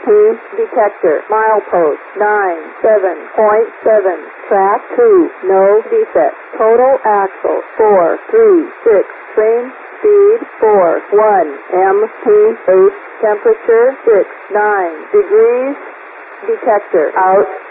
detector. Milepost 97.7. Track 2, no defect. Total axle 436. Train speed 41. MPH temperature 69 degrees. Detector out.